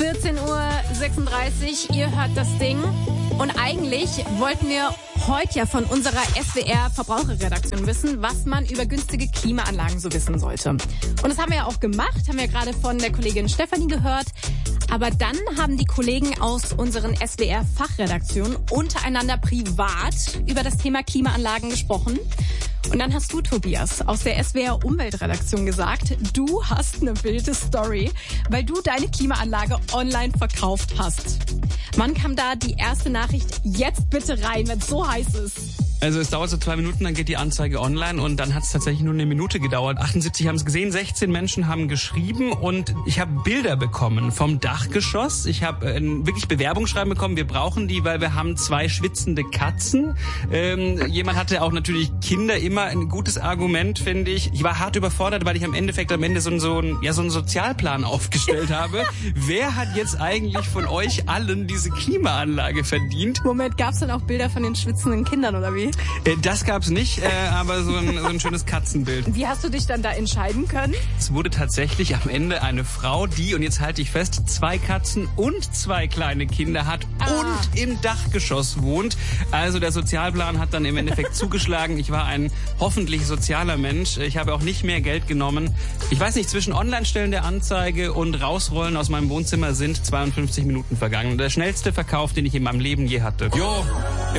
14:36 Uhr, ihr hört das Ding. Und eigentlich wollten wir heute ja von unserer SWR-Verbraucherredaktion wissen, was man über günstige Klimaanlagen so wissen sollte. Und das haben wir ja auch gemacht, haben wir gerade von der Kollegin Stefanie gehört. Aber dann haben die Kollegen aus unseren SWR-Fachredaktionen untereinander privat über das Thema Klimaanlagen gesprochen. Und dann hast du, Tobias, aus der SWR-Umweltredaktion gesagt, du hast eine wilde Story, weil du deine Klimaanlage online verkauft hast. Wann kam da die erste Nachricht? Jetzt bitte rein, wenn es so heiß ist. Also es dauert so 2 Minuten, dann geht die Anzeige online und dann hat es tatsächlich nur 1 Minute gedauert. 78 haben es gesehen, 16 Menschen haben geschrieben und ich habe Bilder bekommen vom Dachgeschoss. Ich habe wirklich Bewerbungsschreiben bekommen, wir brauchen die, weil wir haben 2 schwitzende Katzen. Jemand hatte auch natürlich Kinder, immer ein gutes Argument, finde ich. Ich war hart überfordert, weil ich am Ende so einen Sozialplan aufgestellt habe. Wer hat jetzt eigentlich von euch allen diese Klimaanlage verdient? Moment, gab's dann auch Bilder von den schwitzenden Kindern oder wie? Das gab's nicht, aber so ein schönes Katzenbild. Wie hast du dich dann da entscheiden können? Es wurde tatsächlich am Ende eine Frau, die, und jetzt halte ich fest, 2 Katzen und 2 kleine Kinder hat und im Dachgeschoss wohnt. Also der Sozialplan hat dann im Endeffekt zugeschlagen. Ich war ein hoffentlich sozialer Mensch. Ich habe auch nicht mehr Geld genommen. Ich weiß nicht, zwischen Online-Stellen der Anzeige und Rausrollen aus meinem Wohnzimmer sind 52 Minuten vergangen. Der schnellste Verkauf, den ich in meinem Leben je hatte. Jo,